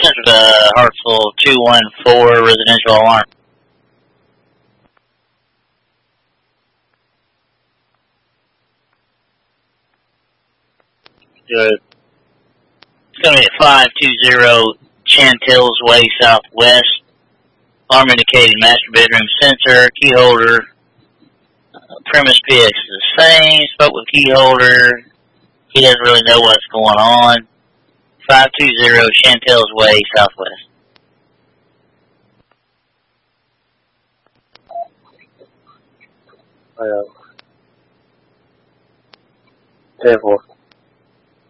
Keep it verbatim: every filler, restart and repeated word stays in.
Central to Hartsville, two one four, residential alarm. Good. It's going to be at five two zero Chantills Way Southwest. Alarm indicating master bedroom sensor, key holder. Uh, premise P X is the same. Spoke with key holder. He doesn't really know what's going on. five two zero Chantills Way Southwest. Uh, ten four.